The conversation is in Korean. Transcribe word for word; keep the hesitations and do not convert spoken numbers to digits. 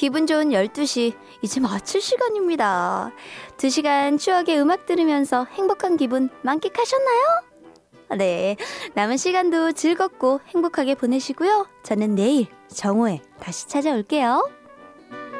기분 좋은 열두 시, 이제 마칠 시간입니다. 두 시간 추억의 음악 들으면서 행복한 기분 만끽하셨나요? 네, 남은 시간도 즐겁고 행복하게 보내시고요. 저는 내일 정오에 다시 찾아올게요.